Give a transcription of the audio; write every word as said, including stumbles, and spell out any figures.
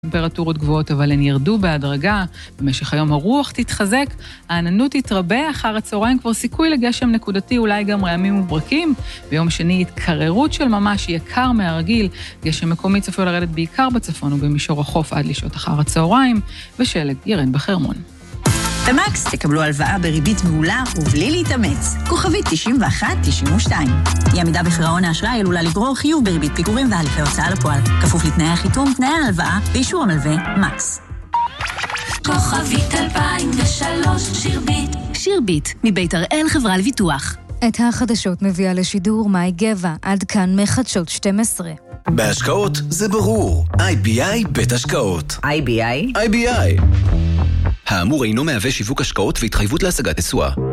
טמפרטורות גבוהות, אבל הן ירדו בהדרגה. במשך היום הרוח תתחזק, העננות תתרבה, אחר הצהריים כבר סיכוי לגשם נקודתי, אולי גם רעמים וברקים. ביום שני התקררות של ממש יקר מהרגיל, גשם מקומי צפוי לרדת בעיקר בצפון ובמישור החוף עד לשעות אחר הצהריים, ושלג ירד בחרמון. במקס תקבלו הלוואה בריבית מעולה ובלי להתאמץ. כוכבית תשעים ואחת תשעים ושתיים. היא עמידה בפירעון האשראי עלולה לגרור חיוב בריבית פיגורים והליכי הוצאה לפועל. כפוף לתנאי החיתום, תנאי ההלוואה ואישור המלווה מקס. כוכבית אלפיים ושלוש שירבית. שירבית מבית הראל חברה לביטוח. את החדשות מביאה לשידור מאי גבע, עד כאן מחדשות שתים עשרה. בהשקעות זה ברור. איי בי איי בית השקעות. איי בי איי? איי בי איי. האמור אינו מהווה שיווק השקעות והתחייבות להשגת תשואה.